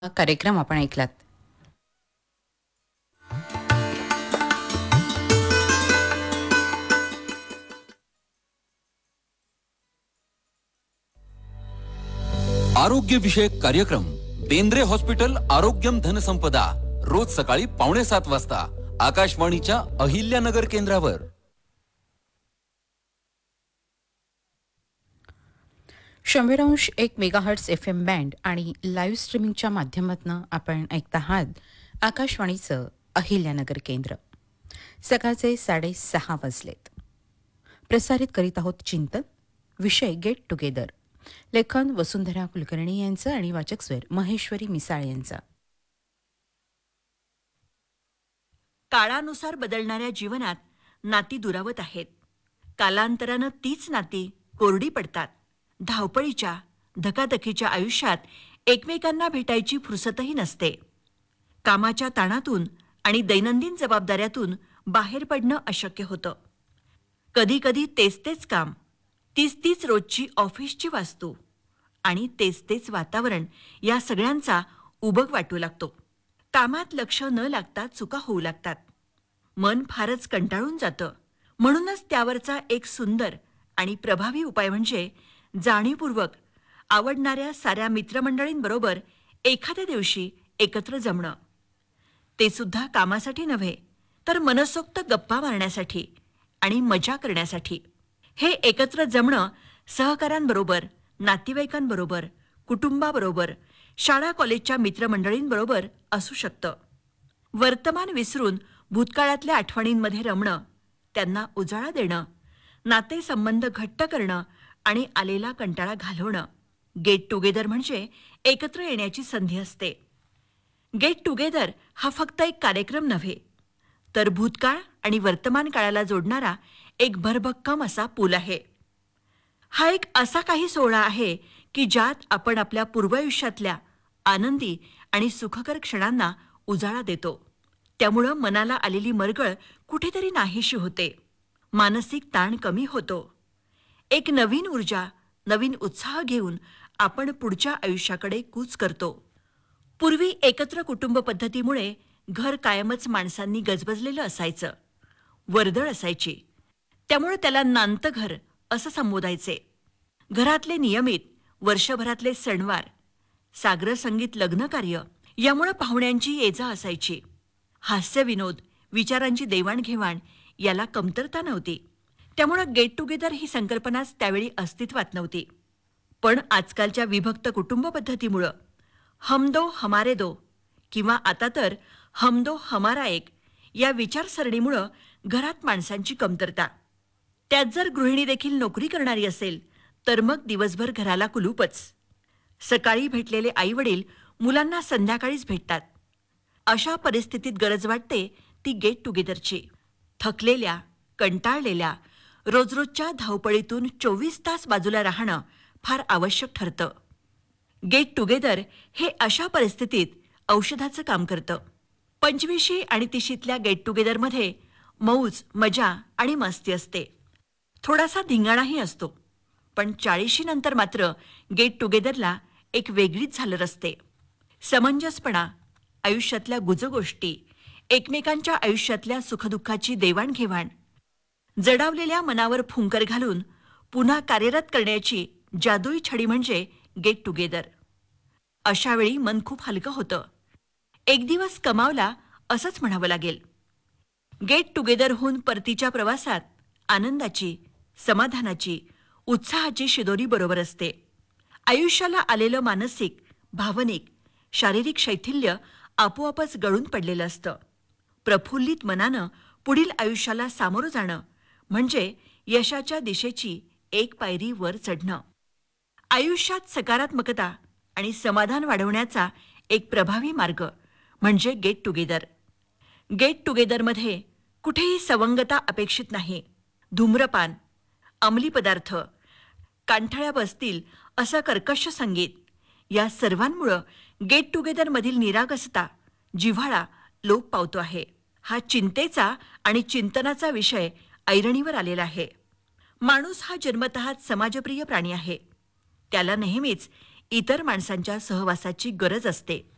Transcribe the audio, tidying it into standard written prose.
हा कार्यक्रम आपण ऐकलात. आरोग्य विषयक कार्यक्रम बेंद्रे हॉस्पिटल आरोग्यम धनसंपदा रोज सकाळी 6:45 वाजता आकाशवाणीच्या अहिल्यानगर केंद्रावर. 100.1 मेगाहर्ट्झ FM बँड आणि लाईव्ह स्ट्रीमिंगच्या माध्यमातून आपण ऐकत आहात आकाशवाणीचं अहिल्यानगर केंद्र. सकाळचे 6:30 वाजलेत. प्रसारित करीत आहोत चिंतन. विषय गेट टुगेदर. लेखन वसुंधरा कुलकर्णी यांचं आणि वाचक स्वर महेश्वरी मिसाळ यांचा. काळानुसार बदलणाऱ्या जीवनात नाती दुरावत आहेत. कालांतरानं तीच नाती कोरडी पडतात. धावपळीच्या धकाधकीच्या आयुष्यात एकमेकांना भेटायची फुरसतही नसते. कामाच्या ताणातून आणि दैनंदिन जबाबदाऱ्यातून बाहेर पडणं अशक्य होतं. कधीकधी तेच तेच काम, तीच तीच रोजची ऑफिसची वास्तू आणि तेच तेच वातावरण या सगळ्यांचा उबग वाटू लागतो. कामात लक्ष न लागता चुका होऊ लागतात. मन फारच कंटाळून जातं. म्हणूनच त्यावरचा एक सुंदर आणि प्रभावी उपाय म्हणजे जाणीवपूर्वक आवडणाऱ्या साऱ्या मित्रमंडळींबरोबर एखाद्या दिवशी एकत्र जमणं. ते सुद्धा कामासाठी नव्हे, तर मनसोक्त गप्पा मारण्यासाठी आणि मजा करण्यासाठी. हे एकत्र जमणं सहकाऱ्यांबरोबर, नातेवाईकांबरोबर, कुटुंबाबरोबर, शाळा कॉलेजच्या मित्रमंडळींबरोबर असू शकतं. वर्तमान विसरून भूतकाळातल्या आठवणींमध्ये रमणं, त्यांना उजाळा देणं, नातेसंबंध घट्ट करणं आणि आलेला कंटाळा घालवणं. गेट टुगेदर म्हणजे एकत्र येण्याची संधी असते. गेट टुगेदर हा फक्त एक कार्यक्रम नव्हे, तर भूतकाळ आणि वर्तमान काळाला जोडणारा एक भरभक्कम असा पूल आहे. हा एक असा काही सोहळा आहे की ज्यात आपण आपल्या पूर्वायुष्यातल्या आनंदी आणि सुखकर क्षणांना उजाळा देतो. त्यामुळं मनाला आलेली मरगळ कुठेतरी नाहीशी होते. मानसिक ताण कमी होतो. एक नवीन ऊर्जा, नवीन उत्साह घेऊन आपण पुढच्या आयुष्याकडे कूच करतो. पूर्वी एकत्र कुटुंब पद्धतीमुळे घर कायमच माणसांनी गजबजलेलं असायचं. वर्दळ असायची. त्यामुळे त्याला नांतं घर असं संबोधायचे. घरातले नियमित वर्षभरातले सणवार, साग्र संगीत लग्नकार्य यामुळे पाहुण्यांची ये-जा असायची. हास्यविनोद, विचारांची देवाणघेवाण याला कमतरता नव्हती. त्यामुळं गेट टुगेदर ही संकल्पनाच त्यावेळी अस्तित्वात नव्हती. पण आजकालच्या विभक्त कुटुंब पद्धतीमुळं हम दो हमारे दो किंवा आता तर हम दो हमारा एक या विचारसरणीमुळं घरात माणसांची कमतरता. त्यात जर गृहिणी देखील नोकरी करणारी असेल तर मग दिवसभर घराला कुलूपच. सकाळी भेटलेले आईवडील मुलांना संध्याकाळीच भेटतात. अशा परिस्थितीत गरज वाटते ती गेट टुगेदरची. थकलेल्या, कंटाळलेल्या, रोजरोजच्या धावपळीतून 24 तास बाजूला राहणं फार आवश्यक ठरतं. गेट टुगेदर हे अशा परिस्थितीत औषधाचं काम करतं. 25शी आणि 30शीतल्या गेट टुगेदरमध्ये मौज, मजा आणि मस्ती असते. थोडासा धिंगाणाही असतो. पण 40शी नंतर मात्र गेट टुगेदरला एक वेगळीच झालर असते. समंजसपणा, आयुष्यातल्या गुजगोष्टी, एकमेकांच्या आयुष्यातल्या सुखदुःखाची देवाणघेवाण, जडावलेल्या मनावर फुंकर घालून पुन्हा कार्यरत करण्याची जादुई छडी म्हणजे गेट टुगेदर. अशा वेळी मन खूप हलकं होतं. एक दिवस कमावला असंच म्हणावं लागेल. गेट टुगेदरहून परतीच्या प्रवासात आनंदाची, समाधानाची, उत्साहाची शिदोरी बरोबर असते. आयुष्याला आलेलं मानसिक, भावनिक, शारीरिक शैथिल्य आपोआपच गळून पडलेलं असतं. प्रफुल्लित मनानं पुढील आयुष्याला सामोरं जाणं म्हणजे यशाच्या दिशेची एक पायरी वर चढणं. आयुष्यात सकारात्मकता आणि समाधान वाढवण्याचा एक प्रभावी मार्ग म्हणजे गेट टुगेदर. गेट टुगेदरमध्ये कुठेही सवंगता अपेक्षित नाही. धूम्रपान, अंमली पदार्थ, कानठळ्या बसतील असं कर्कश संगीत या सर्वांमुळं गेट टुगेदरमधील निरागसता, जिव्हाळा लोप पावतो आहे. हा चिंतेचा आणि चिंतनाचा विषय ऐरणीवर आलेला आहे. माणूस हा जन्मतःच समाजप्रिय प्राणी आहे. त्याला नेहमीच इतर माणसांच्या सहवासाची गरज असते.